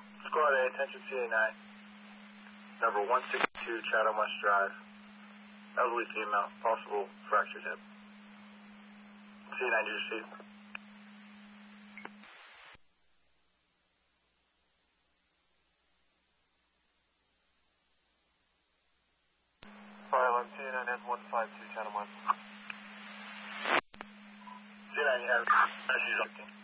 Squad A, attention CA9. Number 162 Chatham West Drive. Elderly female, possible fractured hip. CA9, did you see? Fire CA9 has 152 Chatham West. CA9, you have she's